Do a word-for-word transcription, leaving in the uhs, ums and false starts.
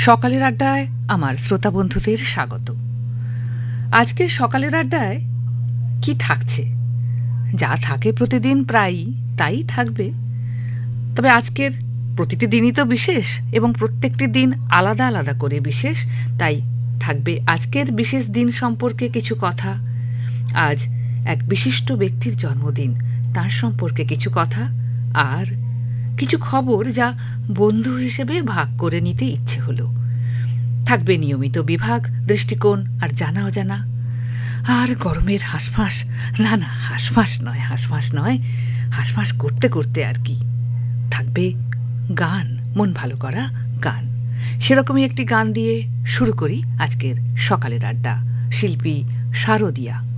সকালের আড্ডায় আমার শ্রোতা বন্ধুদের স্বাগত। আজকের সকালের আড্ডায় কি থাকছে? যা থাকে প্রতিদিন প্রায়ই তাই থাকবে, তবে আজকের প্রতিটি দিনই তো বিশেষ এবং প্রত্যেকটি দিন আলাদা আলাদা করে বিশেষ, তাই থাকবে আজকের বিশেষ দিন সম্পর্কে কিছু কথা। আজ এক বিশিষ্ট ব্যক্তির জন্মদিন, তার সম্পর্কে কিছু কথা আর কিছু খবর যা বন্ধু হিসেবে ভাগ করে নিতে ইচ্ছে হলো। থাকবে নিয়মিত বিভাগ, দৃষ্টিকোণ আর জানা অজানা, আর গরমের হাঁসফাঁস। না না হাঁসফাঁস নয়, হাঁসফাঁস নয়, হাঁসফাঁস করতে করতে আর কি। থাকবে গান, মন ভালো করা গান। সেরকমই একটি গান দিয়ে শুরু করি আজকের সকালের আড্ডা। শিল্পী শারদিয়া।